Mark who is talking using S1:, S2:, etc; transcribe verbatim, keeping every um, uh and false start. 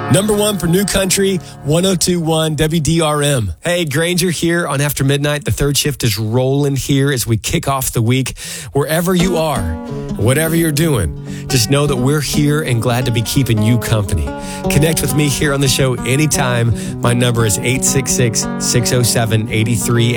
S1: Number one for New Country, one oh two point one W D R M. Hey, Granger here on After Midnight. The third shift is rolling here as we kick off the week. Wherever you are, whatever you're doing, just know that we're here and glad to be keeping you company. Connect with me here on the show anytime. My number is eight six six, six oh seven, eight three